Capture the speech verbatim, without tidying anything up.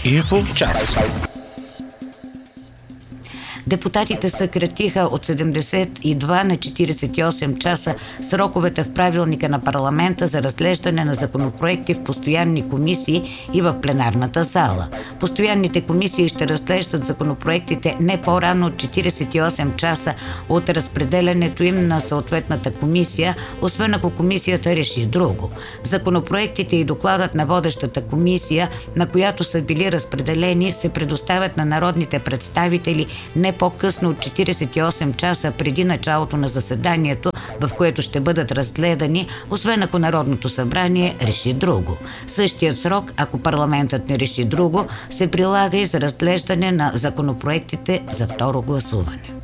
Инфо час. Депутатите съкратиха от седемдесет и два на четиридесет и осем часа сроковете в правилника на парламента за разглеждане на законопроекти в постоянни комисии и в пленарната зала. Постоянните комисии ще разглеждат законопроектите не по-рано от четиридесет и осем часа от разпределянето им на съответната комисия, освен ако комисията реши друго. Законопроектите и докладът на водещата комисия, на която са били разпределени, се предоставят на народните представители не по-късно от четиридесет и осем часа преди началото на заседанието, в което ще бъдат разгледани, освен ако Народното събрание реши друго. Същият срок, ако парламентът не реши друго, се прилага и за разглеждане на законопроектите за второ гласуване.